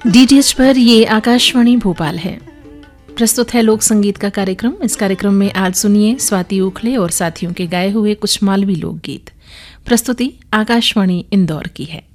DTH पर ये आकाशवाणी भोपाल है। प्रस्तुत है लोक संगीत का कार्यक्रम। इस कार्यक्रम में आज सुनिए स्वाति ओखले और साथियों के गाए हुए कुछ मालवी लोकगीत। प्रस्तुति आकाशवाणी इंदौर की है।